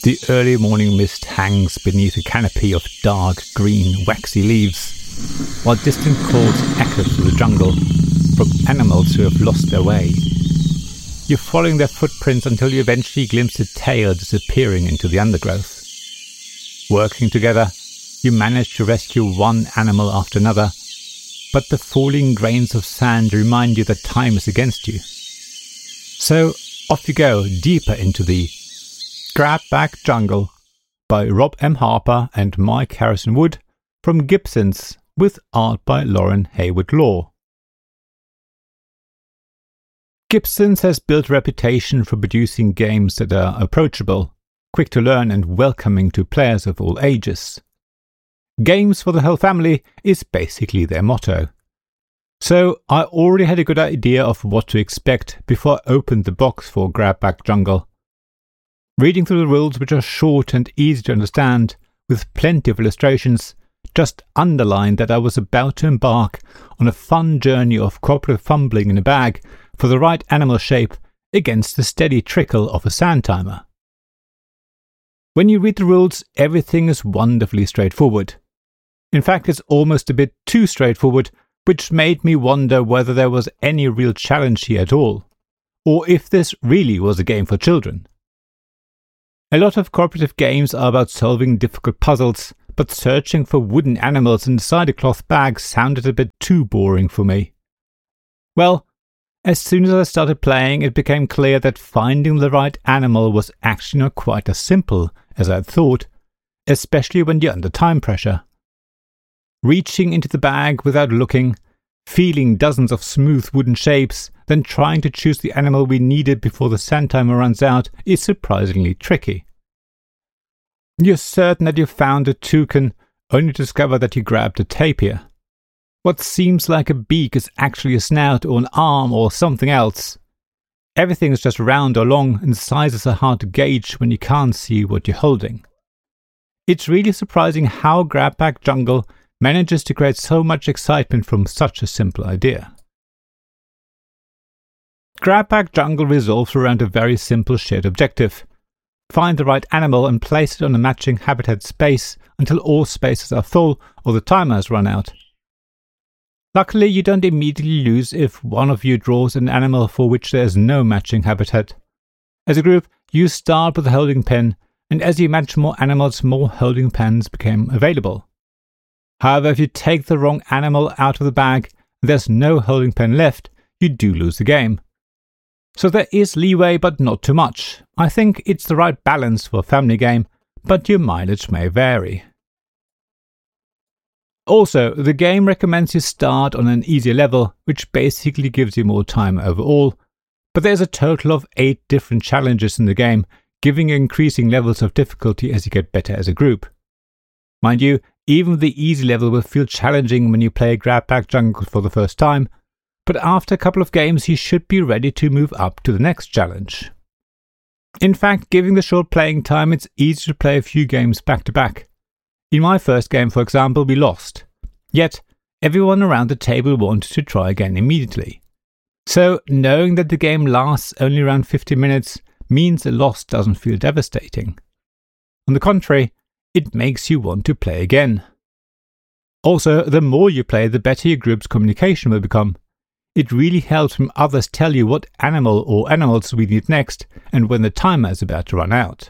The early morning mist hangs beneath a canopy of dark green, waxy leaves, while distant calls echo through the jungle from animals who have lost their way. You're following their footprints until you eventually glimpse a tail disappearing into the undergrowth. Working together, you manage to rescue one animal after another, but the falling grains of sand remind you that time is against you. So off you go, deeper into the Grabback Jungle by Rob M. Harper and Mike Harrison Wood from Gibsons, with art by Lauren Hayward Law. Gibsons has built a reputation for producing games that are approachable, quick to learn and welcoming to players of all ages. Games for the whole family is basically their motto. So I already had a good idea of what to expect before I opened the box for Grabback Jungle. Reading through the rules, which are short and easy to understand, with plenty of illustrations, just underlined that I was about to embark on a fun journey of cooperative fumbling in a bag for the right animal shape against the steady trickle of a sand timer. When you read the rules, everything is wonderfully straightforward. In fact, it's almost a bit too straightforward, which made me wonder whether there was any real challenge here at all, or if this really was a game for children. A lot of cooperative games are about solving difficult puzzles, but searching for wooden animals inside a cloth bag sounded a bit too boring for me. Well, as soon as I started playing, it became clear that finding the right animal was actually not quite as simple as I had thought, especially when you're under time pressure. Reaching into the bag without looking, feeling dozens of smooth wooden shapes, then trying to choose the animal we needed before the sand timer runs out is surprisingly tricky. You're certain that you found a toucan, only to discover that you grabbed a tapir. What seems like a beak is actually a snout or an arm or something else. Everything is just round or long, and sizes are hard to gauge when you can't see what you're holding. It's really surprising how Grabback Jungle manages to create so much excitement from such a simple idea. Grabback Jungle revolves around a very simple shared objective. Find the right animal and place it on a matching habitat space until all spaces are full or the timer has run out. Luckily, you don't immediately lose if one of you draws an animal for which there is no matching habitat. As a group, you start with a holding pen, and as you match more animals, more holding pens become available. However, if you take the wrong animal out of the bag and there's no holding pen left, you do lose the game. So there is leeway, but not too much. I think it's the right balance for a family game, but your mileage may vary. Also, the game recommends you start on an easier level, which basically gives you more time overall, but there's a total of 8 different challenges in the game, giving you increasing levels of difficulty as you get better as a group. Mind you, even the easy level will feel challenging when you play Grabback Jungle for the first time, but after a couple of games you should be ready to move up to the next challenge. In fact, given the short playing time, it's easy to play a few games back to back. In my first game, for example, we lost. Yet, everyone around the table wanted to try again immediately. So, knowing that the game lasts only around 50 minutes means a loss doesn't feel devastating. On the contrary, it makes you want to play again. Also, the more you play, the better your group's communication will become. It really helps when others tell you what animal or animals we need next and when the timer is about to run out.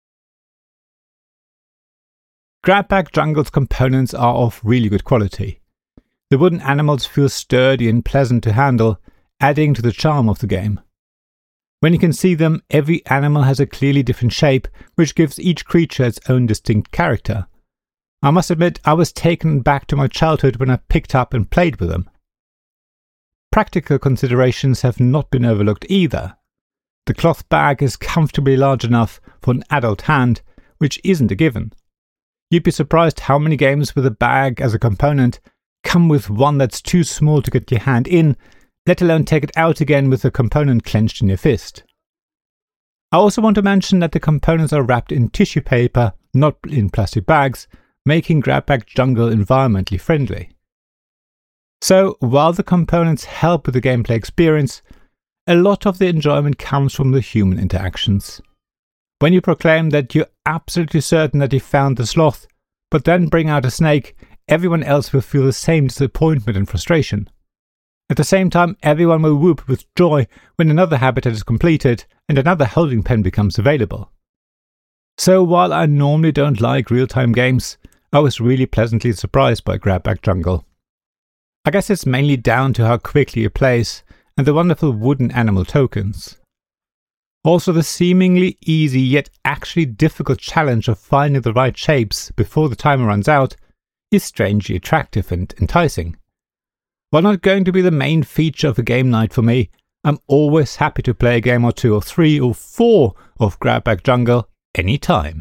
Grabback Jungle's components are of really good quality. The wooden animals feel sturdy and pleasant to handle, adding to the charm of the game. When you can see them, every animal has a clearly different shape, which gives each creature its own distinct character. I must admit, I was taken back to my childhood when I picked up and played with them. Practical considerations have not been overlooked either. The cloth bag is comfortably large enough for an adult hand, which isn't a given. You'd be surprised how many games with a bag as a component come with one that's too small to get your hand in, let alone take it out again with the component clenched in your fist. I also want to mention that the components are wrapped in tissue paper, not in plastic bags, making Grabback Jungle environmentally friendly. So, while the components help with the gameplay experience, a lot of the enjoyment comes from the human interactions. When you proclaim that you're absolutely certain that you found the sloth, but then bring out a snake, everyone else will feel the same disappointment and frustration. At the same time, everyone will whoop with joy when another habitat is completed and another holding pen becomes available. So while I normally don't like real-time games, I was really pleasantly surprised by Grabback Jungle. I guess it's mainly down to how quickly it plays and the wonderful wooden animal tokens. Also, the seemingly easy yet actually difficult challenge of finding the right shapes before the timer runs out is strangely attractive and enticing. While not going to be the main feature of a game night for me, I'm always happy to play a game or 2 or 3 or 4 of Grabback Jungle anytime.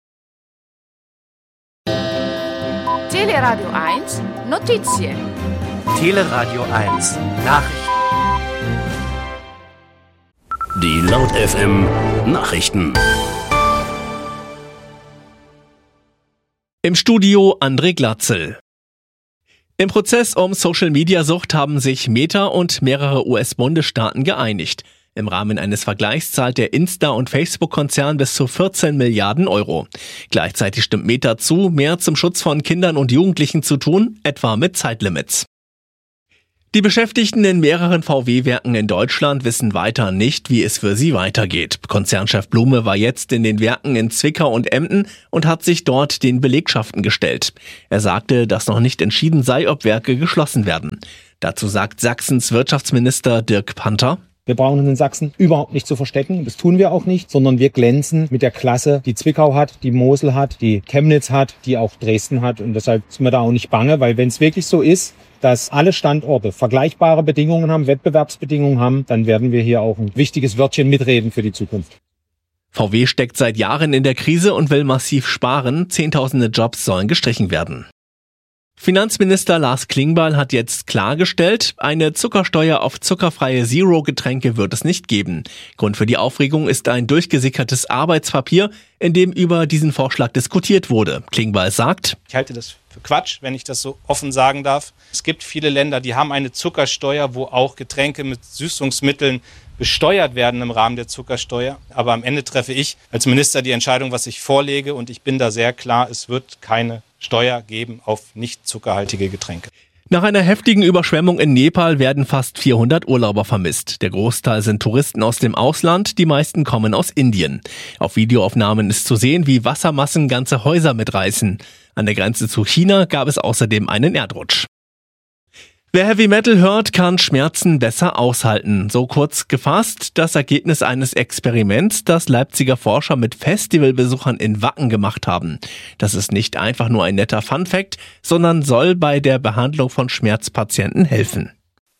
Teleradio 1 Notizie. Teleradio 1 Nachrichten. Die Laut FM Nachrichten. Im Studio André Glatzel. Im Prozess um Social-Media-Sucht haben sich Meta und mehrere US-Bundesstaaten geeinigt. Im Rahmen eines Vergleichs zahlt der Insta- und Facebook-Konzern bis zu 14 Milliarden Euro. Gleichzeitig stimmt Meta zu, mehr zum Schutz von Kindern und Jugendlichen zu tun, etwa mit Zeitlimits. Die Beschäftigten in mehreren VW-Werken in Deutschland wissen weiter nicht, wie es für sie weitergeht. Konzernchef Blume war jetzt in den Werken in Zwickau und Emden und hat sich dort den Belegschaften gestellt. Er sagte, dass noch nicht entschieden sei, ob Werke geschlossen werden. Dazu sagt Sachsens Wirtschaftsminister Dirk Panther: Wir brauchen uns in Sachsen überhaupt nicht zu verstecken. Das tun wir auch nicht, sondern wir glänzen mit der Klasse, die Zwickau hat, die Mosel hat, die Chemnitz hat, die auch Dresden hat. Und deshalb ist mir da auch nicht bange, weil wenn es wirklich so ist, dass alle Standorte vergleichbare Bedingungen haben, Wettbewerbsbedingungen haben, dann werden wir hier auch ein wichtiges Wörtchen mitreden für die Zukunft. VW steckt seit Jahren in der Krise und will massiv sparen. Zehntausende Jobs sollen gestrichen werden. Finanzminister Lars Klingbeil hat jetzt klargestellt, eine Zuckersteuer auf zuckerfreie Zero-Getränke wird es nicht geben. Grund für die Aufregung ist ein durchgesickertes Arbeitspapier, in dem über diesen Vorschlag diskutiert wurde. Klingbeil sagt: Ich halte das für Quatsch, wenn ich das so offen sagen darf. Es gibt viele Länder, die haben eine Zuckersteuer, wo auch Getränke mit Süßungsmitteln besteuert werden im Rahmen der Zuckersteuer. Aber am Ende treffe ich als Minister die Entscheidung, was ich vorlege. Und ich bin da sehr klar, es wird keine Steuer geben auf nicht zuckerhaltige Getränke. Nach einer heftigen Überschwemmung in Nepal werden fast 400 Urlauber vermisst. Der Großteil sind Touristen aus dem Ausland, die meisten kommen aus Indien. Auf Videoaufnahmen ist zu sehen, wie Wassermassen ganze Häuser mitreißen. An der Grenze zu China gab es außerdem einen Erdrutsch. Wer Heavy Metal hört, kann Schmerzen besser aushalten. So kurz gefasst das Ergebnis eines Experiments, das Leipziger Forscher mit Festivalbesuchern in Wacken gemacht haben. Das ist nicht einfach nur ein netter Funfact, sondern soll bei der Behandlung von Schmerzpatienten helfen.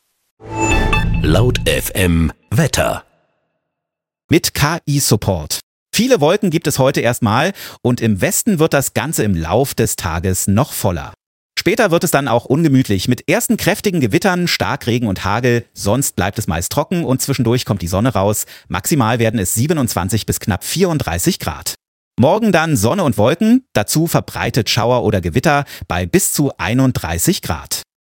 Laut FM Wetter. Mit KI-Support. Viele Wolken gibt es heute erstmal und im Westen wird das Ganze im Lauf des Tages noch voller. Später wird es dann auch ungemütlich mit ersten kräftigen Gewittern, Starkregen und Hagel. Sonst bleibt es meist trocken und zwischendurch kommt die Sonne raus. Maximal werden es 27 bis knapp 34 Grad. Morgen dann Sonne und Wolken, dazu verbreitet Schauer oder Gewitter bei bis zu 31 Grad.